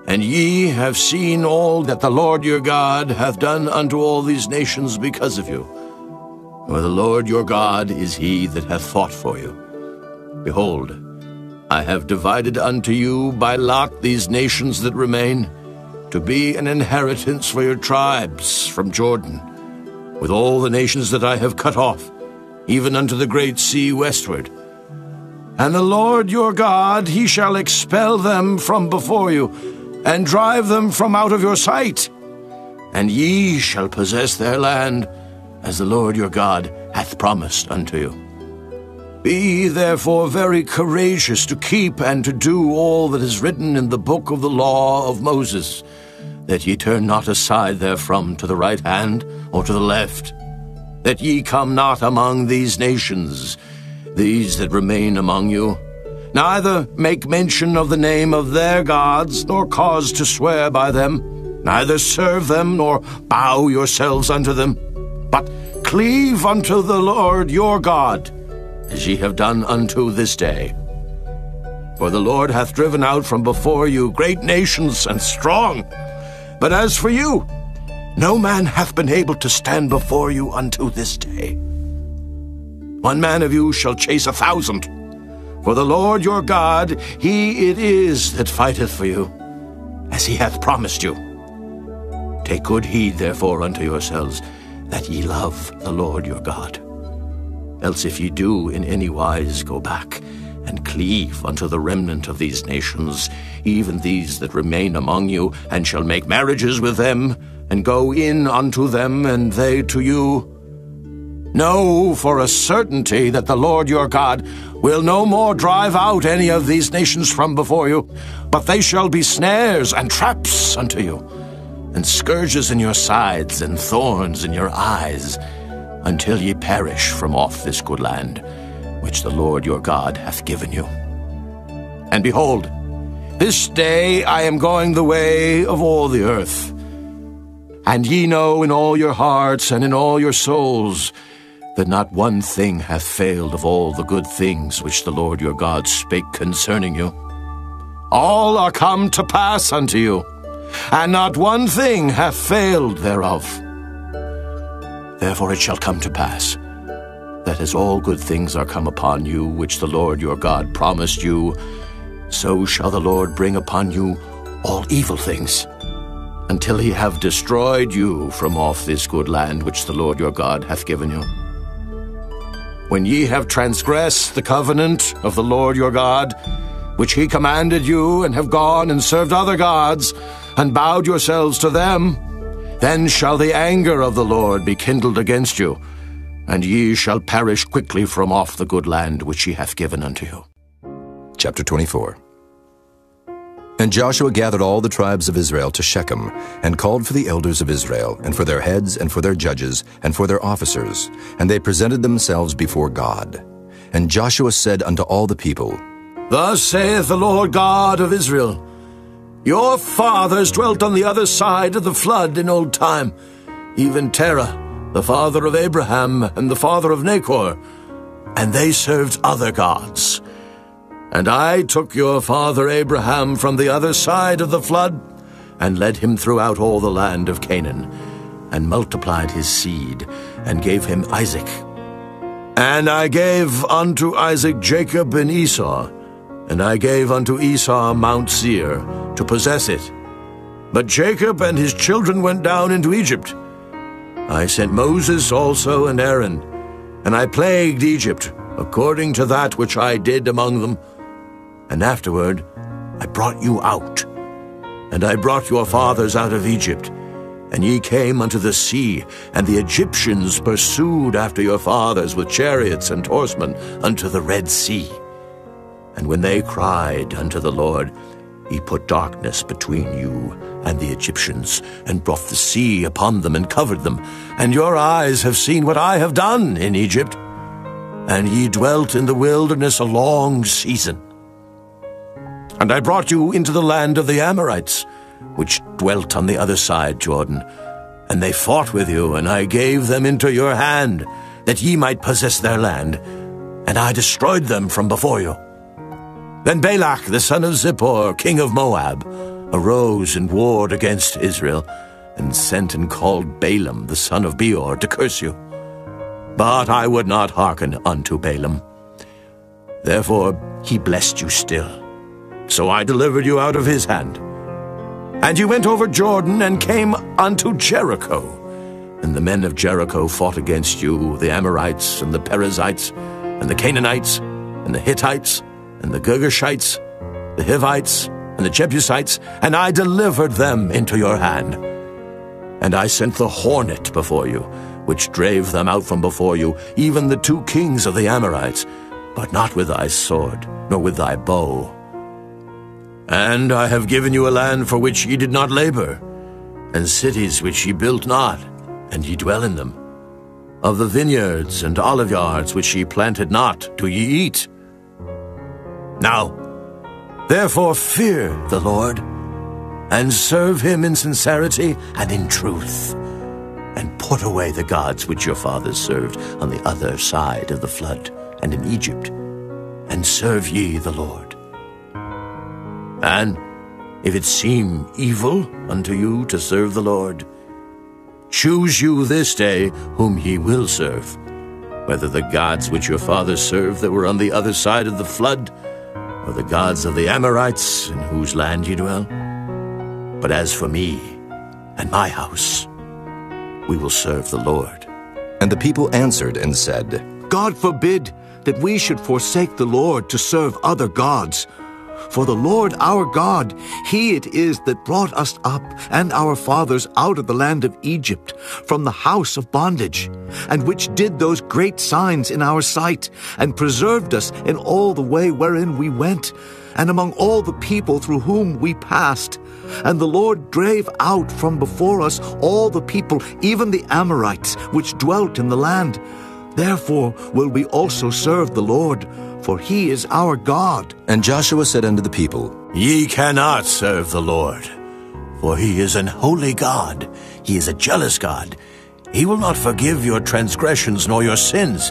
F: And ye have seen all that the Lord your God hath done unto all these nations because of you. For the Lord your God is he that hath fought for you. Behold, I have divided unto you by lot these nations that remain, to be an inheritance for your tribes from Jordan, with all the nations that I have cut off, even unto the great sea westward. And the Lord your God, he shall expel them from before you, and drive them from out of your sight. And ye shall possess their land, as the Lord your God hath promised unto you. Be therefore very courageous to keep and to do all that is written in the book of the law of Moses, that ye turn not aside therefrom to the right hand or to the left, that ye come not among these nations, these that remain among you, neither make mention of the name of their gods, nor cause to swear by them, neither serve them, nor bow yourselves unto them, but cleave unto the Lord your God, as ye have done unto this day. For the Lord hath driven out from before you great nations and strong. But as for you, no man hath been able to stand before you unto this day. One man of you shall chase a thousand. For the Lord your God, he it is that fighteth for you, as he hath promised you. Take good heed therefore unto yourselves, that ye love the Lord your God. Else if ye do in any wise go back, and cleave unto the remnant of these nations, even these that remain among you, and shall make marriages with them, and go in unto them, and they to you, know for a certainty that the Lord your God will no more drive out any of these nations from before you, but they shall be snares and traps unto you, and scourges in your sides, and thorns in your eyes, until ye perish from off this good land, which the Lord your God hath given you. And behold, this day I am going the way of all the earth. And ye know in all your hearts and in all your souls that not one thing hath failed of all the good things which the Lord your God spake concerning you. All are come to pass unto you, and not one thing hath failed thereof. Therefore it shall come to pass, that as all good things are come upon you, which the Lord your God promised you, so shall the Lord bring upon you all evil things, until he have destroyed you from off this good land which the Lord your God hath given you. When ye have transgressed the covenant of the Lord your God, which he commanded you, and have gone and served other gods, and bowed yourselves to them, then shall the anger of the Lord be kindled against you, and ye shall perish quickly from off the good land which he hath given unto you.
A: Chapter twenty-four. And Joshua gathered all the tribes of Israel to Shechem, and called for the elders of Israel, and for their heads, and for their judges, and for their officers, and they presented themselves before God. And Joshua said unto all the people,
F: Thus saith the Lord God of Israel, Your fathers dwelt on the other side of the flood in old time, even Terah, the father of Abraham, and the father of Nachor, and they served other gods. And I took your father Abraham from the other side of the flood, and led him throughout all the land of Canaan, and multiplied his seed, and gave him Isaac. And I gave unto Isaac Jacob and Esau, and I gave unto Esau Mount Seir, to possess it. But Jacob and his children went down into Egypt. I sent Moses also and Aaron, and I plagued Egypt, according to that which I did among them. And afterward I brought you out, and I brought your fathers out of Egypt, and ye came unto the sea, and the Egyptians pursued after your fathers with chariots and horsemen unto the Red Sea. And when they cried unto the Lord, he put darkness between you and the Egyptians, and brought the sea upon them, and covered them. And your eyes have seen what I have done in Egypt. And ye dwelt in the wilderness a long season. And I brought you into the land of the Amorites, which dwelt on the other side Jordan. And they fought with you, and I gave them into your hand, that ye might possess their land. And I destroyed them from before you. Then Balak the son of Zippor, king of Moab, arose and warred against Israel, and sent and called Balaam the son of Beor to curse you. But I would not hearken unto Balaam. Therefore he blessed you still. So I delivered you out of his hand. And you went over Jordan and came unto Jericho. And the men of Jericho fought against you, the Amorites, and the Perizzites, and the Canaanites, and the Hittites, and the Girgashites, the Hivites, and the Jebusites, and I delivered them into your hand. And I sent the hornet before you, which drave them out from before you, even the two kings of the Amorites, but not with thy sword, nor with thy bow. And I have given you a land for which ye did not labor, and cities which ye built not, and ye dwell in them. Of the vineyards and oliveyards which ye planted not, do ye eat. Now, therefore fear the Lord, and serve him in sincerity and in truth, and put away the gods which your fathers served on the other side of the flood, and in Egypt, and serve ye the Lord. And if it seem evil unto you to serve the Lord, choose you this day whom ye will serve, whether the gods which your fathers served that were on the other side of the flood, or the gods of the Amorites in whose land ye dwell. But as for me and my house, we will serve the Lord.
A: And the people answered and said,
J: God forbid that we should forsake the Lord to serve other gods. For the Lord our God, he it is that brought us up and our fathers out of the land of Egypt, from the house of bondage, and which did those great signs in our sight, and preserved us in all the way wherein we went, and among all the people through whom we passed. And the Lord drave out from before us all the people, even the Amorites, which dwelt in the land. Therefore will we also serve the Lord, for he is our God.
A: And Joshua said unto the people,
F: Ye cannot serve the Lord, for he is an holy God. He is a jealous God. He will not forgive your transgressions nor your sins.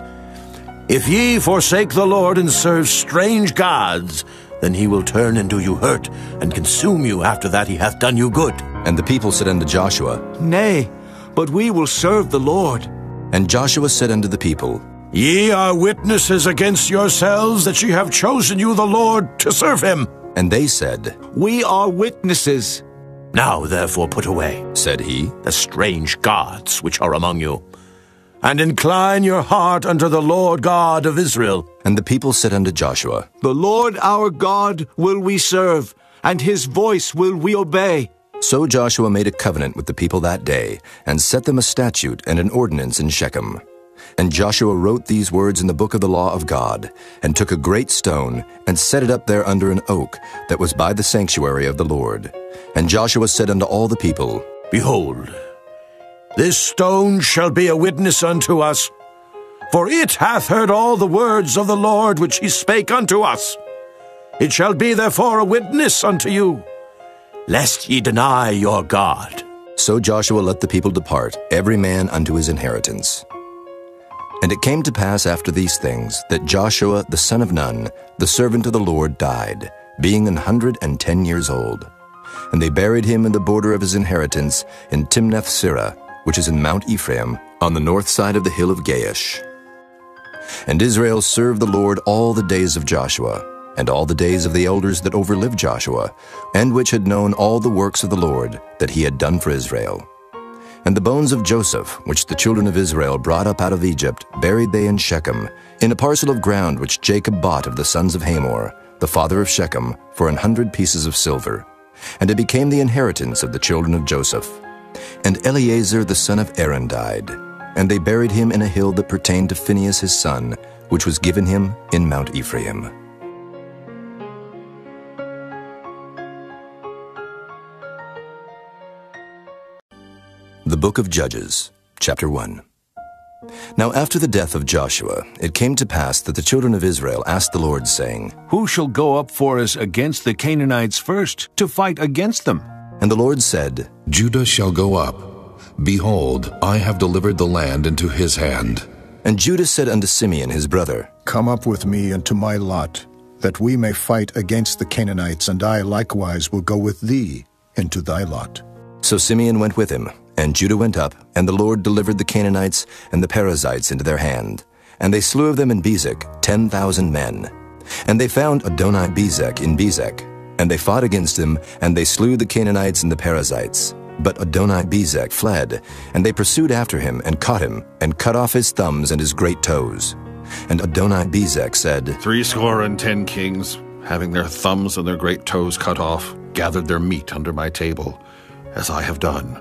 F: If ye forsake the Lord and serve strange gods, then he will turn and do you hurt, and consume you after that he hath done you good.
A: And the people said unto Joshua,
J: Nay, but we will serve the Lord.
A: And Joshua said unto the people,
F: Ye are witnesses against yourselves that ye have chosen you the Lord to serve him.
A: And they said,
J: We are witnesses.
F: Now therefore put away,
A: said he,
F: the strange gods which are among you, and incline your heart unto the Lord God of Israel.
A: And the people said unto Joshua,
J: The Lord our God will we serve, and his voice will we obey.
A: So Joshua made a covenant with the people that day, and set them a statute and an ordinance in Shechem. And Joshua wrote these words in the book of the law of God, and took a great stone, and set it up there under an oak that was by the sanctuary of the Lord. And Joshua said unto all the people,
F: Behold, this stone shall be a witness unto us, for it hath heard all the words of the Lord which he spake unto us. It shall be therefore a witness unto you, lest ye deny your God.
A: So Joshua let the people depart, every man unto his inheritance. And it came to pass after these things, that Joshua the son of Nun, the servant of the Lord, died, being an hundred and ten years old. And they buried him in the border of his inheritance in Timnath-Serah, which is in Mount Ephraim, on the north side of the hill of Gaish. And Israel served the Lord all the days of Joshua, and all the days of the elders that overlived Joshua, and which had known all the works of the Lord that he had done for Israel. And the bones of Joseph, which the children of Israel brought up out of Egypt, buried they in Shechem, in a parcel of ground which Jacob bought of the sons of Hamor, the father of Shechem, for an hundred pieces of silver. And it became the inheritance of the children of Joseph. And Eleazar the son of Aaron died, and they buried him in a hill that pertained to Phinehas his son, which was given him in Mount Ephraim. The Book of Judges, Chapter one. Now after the death of Joshua, it came to pass that the children of Israel asked the Lord, saying,
K: Who shall go up for us against the Canaanites first, to fight against them?
A: And the Lord said,
G: Judah shall go up. Behold, I have delivered the land into his hand.
A: And Judah said unto Simeon his brother,
I: Come up with me unto my lot, that we may fight against the Canaanites, and I likewise will go with thee into thy lot.
A: So Simeon went with him, and Judah went up, and the Lord delivered the Canaanites and the Perizzites into their hand. And they slew of them in Bezek ten thousand men. And they found Adoni-Bezek in Bezek, and they fought against him, and they slew the Canaanites and the Perizzites. But Adoni-Bezek fled, and they pursued after him, and caught him, and cut off his thumbs and his great toes. And Adoni-Bezek said,
F: Threescore and ten kings, having their thumbs and their great toes cut off, gathered their meat under my table, as I have done.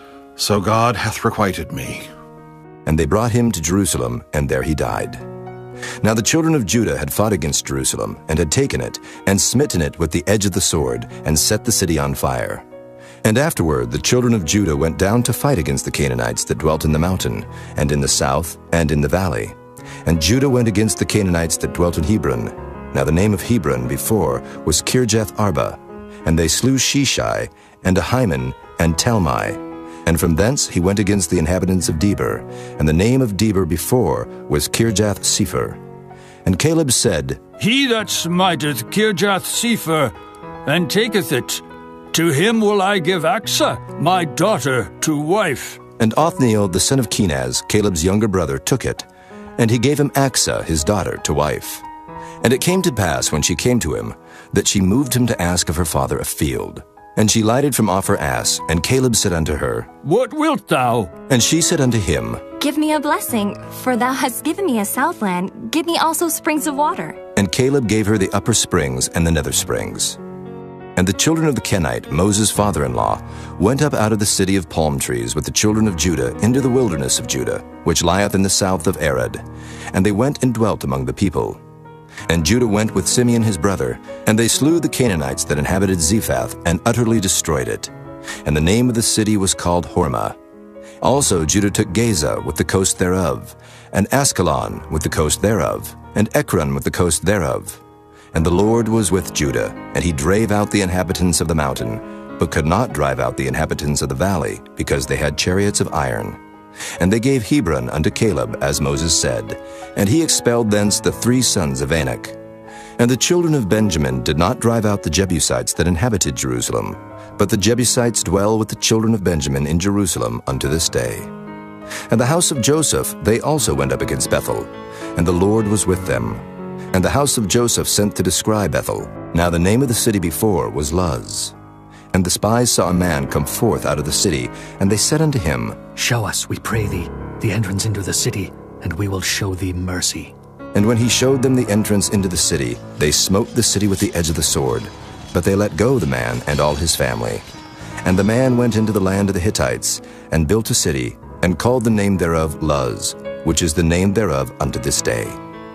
F: So God hath requited me.
A: And they brought him to Jerusalem, and there he died. Now the children of Judah had fought against Jerusalem, and had taken it, and smitten it with the edge of the sword, and set the city on fire. And afterward the children of Judah went down to fight against the Canaanites that dwelt in the mountain, and in the south, and in the valley. And Judah went against the Canaanites that dwelt in Hebron. Now the name of Hebron before was Kirjath-Arba. And they slew Sheshai, and Ahiman, and Talmai. And from thence he went against the inhabitants of Debir, and the name of Debir before was Kirjath-Sepher. And Caleb said,
B: He that smiteth Kirjath-Sepher, and taketh it, to him will I give Achsah, my daughter, to wife.
A: And Othniel the son of Kenaz, Caleb's younger brother, took it, and he gave him Achsah his daughter to wife. And it came to pass, when she came to him, that she moved him to ask of her father a field. And she lighted from off her ass, and Caleb said unto her,
B: What wilt thou?
A: And she said unto him,
C: Give me a blessing, for thou hast given me a southland. Give me also springs of water.
A: And Caleb gave her the upper springs and the nether springs. And the children of the Kenite, Moses' father-in-law, went up out of the city of palm trees with the children of Judah into the wilderness of Judah, which lieth in the south of Arad. And they went and dwelt among the people. And Judah went with Simeon his brother, and they slew the Canaanites that inhabited Zephath, and utterly destroyed it. And the name of the city was called Hormah. Also Judah took Gaza with the coast thereof, and Askelon with the coast thereof, and Ekron with the coast thereof. And the Lord was with Judah, and he drave out the inhabitants of the mountain, but could not drive out the inhabitants of the valley, because they had chariots of iron. And they gave Hebron unto Caleb, as Moses said, and he expelled thence the three sons of Anak. And the children of Benjamin did not drive out the Jebusites that inhabited Jerusalem, but the Jebusites dwell with the children of Benjamin in Jerusalem unto this day. And the house of Joseph they also went up against Bethel, and the Lord was with them. And the house of Joseph sent to descry Bethel. Now the name of the city before was Luz. And the spies saw a man come forth out of the city, and they said unto him,
L: Show us, we pray thee, the entrance into the city, and we will show thee mercy.
A: And when he showed them the entrance into the city, they smote the city with the edge of the sword. But they let go the man and all his family. And the man went into the land of the Hittites, and built a city, and called the name thereof Luz, which is the name thereof unto this day.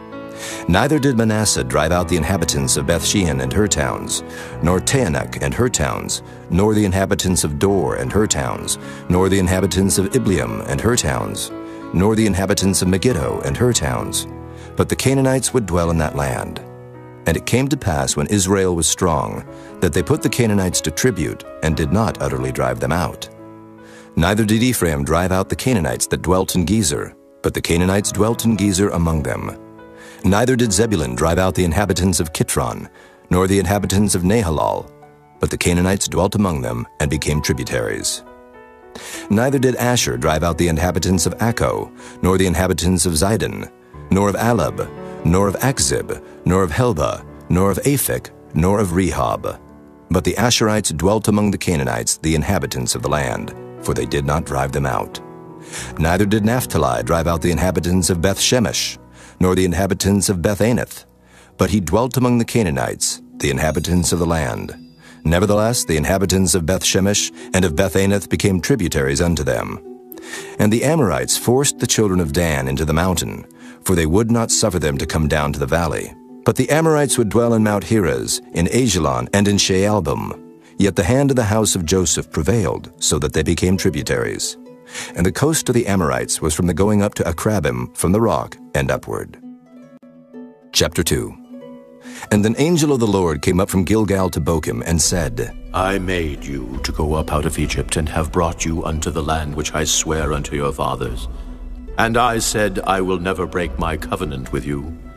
A: Neither did Manasseh drive out the inhabitants of Bethshean and her towns, nor Taanach and her towns, nor the inhabitants of Dor and her towns, nor the inhabitants of Ibleam and her towns, nor the inhabitants of Megiddo and her towns. But the Canaanites would dwell in that land. And it came to pass, when Israel was strong, that they put the Canaanites to tribute, and did not utterly drive them out. Neither did Ephraim drive out the Canaanites that dwelt in Gezer, but the Canaanites dwelt in Gezer among them. Neither did Zebulun drive out the inhabitants of Kitron, nor the inhabitants of Nahalal, but the Canaanites dwelt among them, and became tributaries. Neither did Asher drive out the inhabitants of Acco, nor the inhabitants of Zidon, nor of Alab, nor of Achzib, nor of Helba, nor of Aphek, nor of Rehob. But the Asherites dwelt among the Canaanites, the inhabitants of the land, for they did not drive them out. Neither did Naphtali drive out the inhabitants of Beth-Shemesh, nor the inhabitants of Beth-Anath, but he dwelt among the Canaanites, the inhabitants of the land. Nevertheless, the inhabitants of Beth-Shemesh and of Beth-Anath became tributaries unto them. And the Amorites forced the children of Dan into the mountain, for they would not suffer them to come down to the valley. But the Amorites would dwell in Mount Heres, in Ajalon, and in Shaalbim. Yet the hand of the house of Joseph prevailed, so that they became tributaries. And the coast of the Amorites was from the going up to Akrabim, from the rock, and upward. Chapter two. And an angel of the Lord came up from Gilgal to Bochim, and said,
F: I made you to go up out of Egypt, and have brought you unto the land which I swear unto your fathers. And I said, I will never break my covenant with you.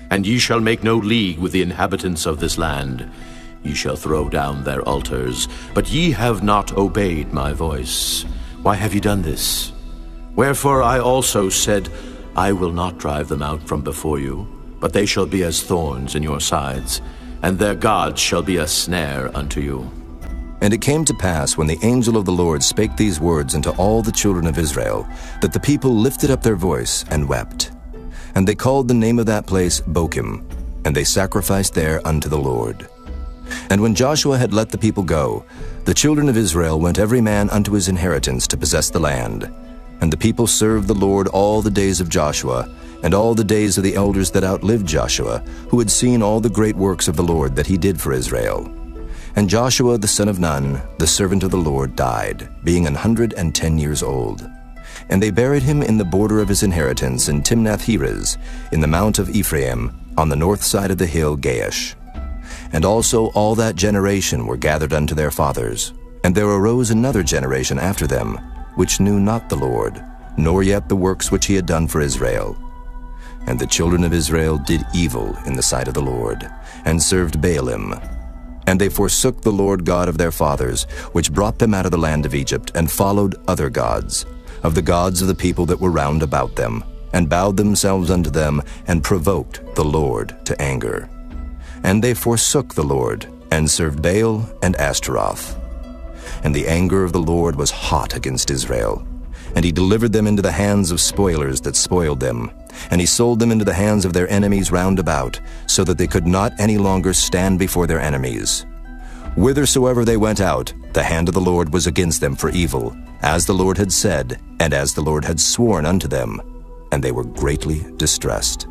F: And ye shall make no league with the inhabitants of this land. Ye shall throw down their altars, but ye have not obeyed my voice. Why have ye done this? Wherefore I also said, I will not drive them out from before you, but they shall be as thorns in your sides, and their gods shall be a snare unto you.
A: And it came to pass, when the angel of the Lord spake these words unto all the children of Israel, that the people lifted up their voice and wept. And they called the name of that place Bochim, and they sacrificed there unto the Lord. And when Joshua had let the people go, the children of Israel went every man unto his inheritance to possess the land. And the people served the Lord all the days of Joshua, and all the days of the elders that outlived Joshua, who had seen all the great works of the Lord that he did for Israel. And Joshua the son of Nun, the servant of the Lord, died, being an hundred and ten years old. And they buried him in the border of his inheritance in Timnath-Heres, in the mount of Ephraim, on the north side of the hill Gaash. And also all that generation were gathered unto their fathers. And there arose another generation after them, which knew not the Lord, nor yet the works which he had done for Israel. And the children of Israel did evil in the sight of the Lord, and served Baalim. And they forsook the Lord God of their fathers, which brought them out of the land of Egypt, and followed other gods, of the gods of the people that were round about them, and bowed themselves unto them, and provoked the Lord to anger. And they forsook the Lord, and served Baal and Ashtaroth. And the anger of the Lord was hot against Israel. And he delivered them into the hands of spoilers that spoiled them. And he sold them into the hands of their enemies round about, so that they could not any longer stand before their enemies. Whithersoever they went out, the hand of the Lord was against them for evil, as the Lord had said, and as the Lord had sworn unto them, and they were greatly distressed.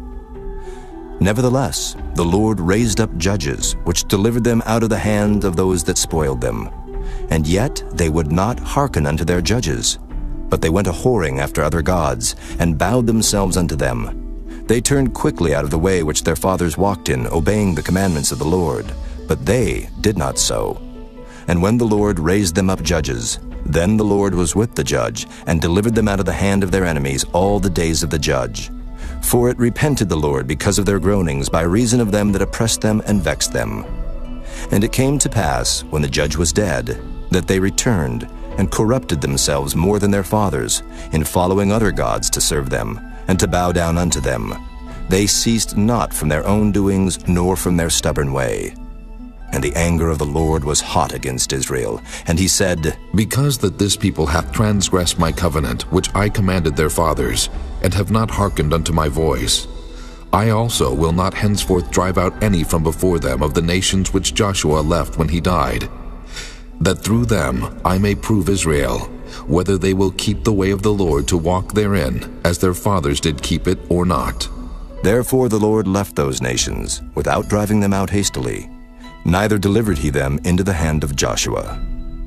A: Nevertheless, the Lord raised up judges, which delivered them out of the hand of those that spoiled them. And yet they would not hearken unto their judges, but they went a-whoring after other gods, and bowed themselves unto them. They turned quickly out of the way which their fathers walked in, obeying the commandments of the Lord, but they did not so. And when the Lord raised them up judges, then the Lord was with the judge, and delivered them out of the hand of their enemies all the days of the judge. For it repented the Lord because of their groanings, by reason of them that oppressed them and vexed them. And it came to pass, when the judge was dead, that they returned, and corrupted themselves more than their fathers, in following other gods to serve them, and to bow down unto them. They ceased not from their own doings, nor from their stubborn way. And the anger of the Lord was hot against Israel. And he said,
G: Because that this people hath transgressed my covenant, which I commanded their fathers, and have not hearkened unto my voice, I also will not henceforth drive out any from before them of the nations which Joshua left when he died, that through them I may prove Israel, whether they will keep the way of the Lord to walk therein, as their fathers did keep it, or not.
A: Therefore the Lord left those nations, without driving them out hastily, neither delivered he them into the hand of Joshua.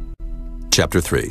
A: Chapter three.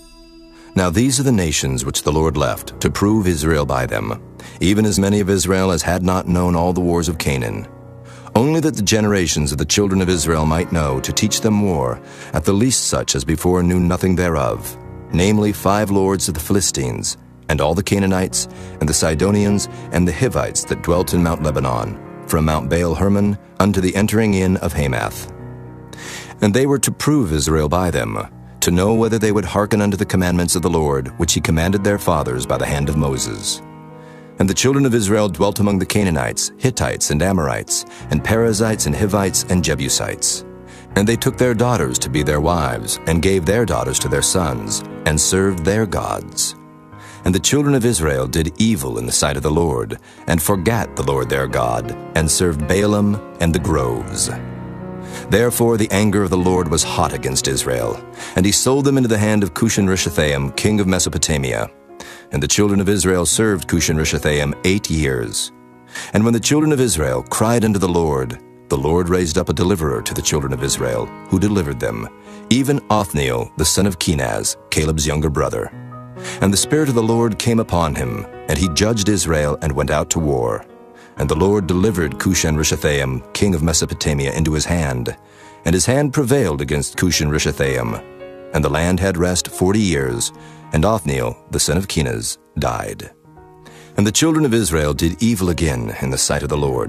A: Now these are the nations which the Lord left, to prove Israel by them, even as many of Israel as had not known all the wars of Canaan. Only that the generations of the children of Israel might know, to teach them war, at the least such as before knew nothing thereof, namely five lords of the Philistines, and all the Canaanites, and the Sidonians, and the Hivites that dwelt in Mount Lebanon, from Mount Baal-Hermon unto the entering in of Hamath. And they were to prove Israel by them, to know whether they would hearken unto the commandments of the Lord, which he commanded their fathers by the hand of Moses. And the children of Israel dwelt among the Canaanites, Hittites, and Amorites, and Perizzites, and Hivites, and Jebusites. And they took their daughters to be their wives, and gave their daughters to their sons, and served their gods. And the children of Israel did evil in the sight of the Lord, and forgat the Lord their God, and served Baalim and the groves. Therefore the anger of the Lord was hot against Israel, and he sold them into the hand of Cushan-Rishathaim, king of Mesopotamia. And the children of Israel served Cushan-Rishathaim eight years. And when the children of Israel cried unto the Lord, the Lord raised up a deliverer to the children of Israel, who delivered them, even Othniel the son of Kenaz, Caleb's younger brother. And the Spirit of the Lord came upon him, and he judged Israel and went out to war. And the Lord delivered Cushan-Rishathaim, king of Mesopotamia, into his hand. And his hand prevailed against Cushan-Rishathaim. And the land had rest forty years, and Othniel the son of Kenaz died. And the children of Israel did evil again in the sight of the Lord.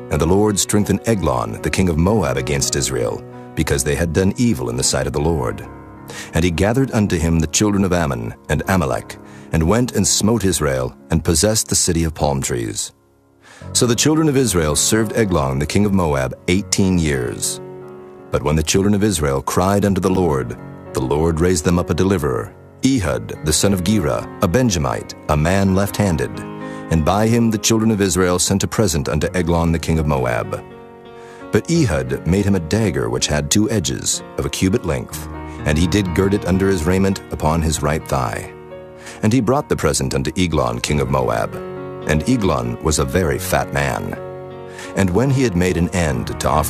A: And the Lord strengthened Eglon, the king of Moab, against Israel, because they had done evil in the sight of the Lord. And he gathered unto him the children of Ammon and Amalek, and went and smote Israel, and possessed the city of palm trees. So the children of Israel served Eglon, the king of Moab, eighteen years. But when the children of Israel cried unto the Lord, the Lord raised them up a deliverer, Ehud, the son of Gera, a Benjamite, a man left-handed. And by him the children of Israel sent a present unto Eglon the king of Moab. But Ehud made him a dagger which had two edges, of a cubit length, and he did gird it under his raiment upon his right thigh. And he brought the present unto Eglon king of Moab. And Eglon was a very fat man. And when he had made an end to offer